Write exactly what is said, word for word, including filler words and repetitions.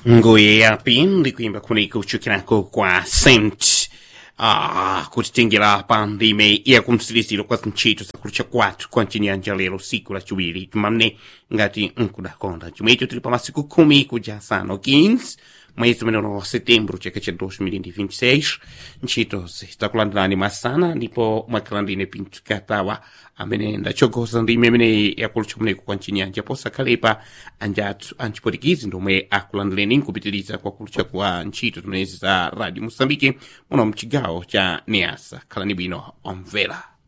Ngoye apindi kuimba kuniko kuchukirako kwa Saint ah kutitengera pandime ya kumsilisiro kwa nchito sakurucha kwatu kwa nchini ya njalelo siku la chubiri tumamne ngati nkudakonda chumwecho tulipa masiku kumi kujasano quinze mwezi mneno wa setembro chaka cha dois mil e vinte e seis nchito zitakulandirani masana ndipo mwakalandine pintu katawa amene ndachogoza ndime imene yakulucha kumeneko kwa nchini yanja posa kalepa anjatu anchipotikizi ndomwe akulandireni nkupitiliza kwa kulucha kwa nchito tumenezi za radio Mosambike muno mchigawo cha Niasa khalani bwino omvera.